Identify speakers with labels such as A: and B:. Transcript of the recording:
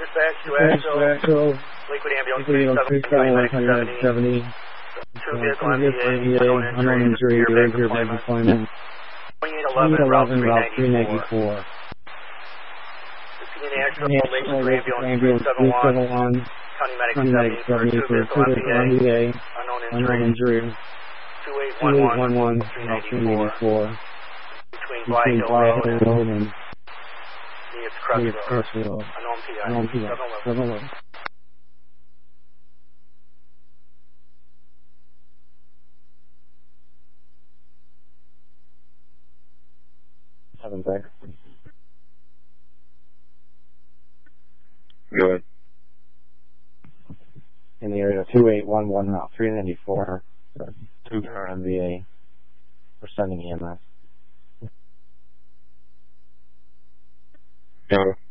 A: Dispatch to Axel. Liquid ambulance 3770. Two vehicle MVA, unknown injury, here by deployment. 2811, Route 394. National Liquid ambulance 371. County Medic 70 for two vehicle MVA, unknown injury. 2811, Route 394. Between Blythe Hill Road and Crutchfield. Unknown PI. 711. There.
B: Go ahead.
A: In the area 2811 Route 394, 2-car MVA. We're sending EMS.
B: No.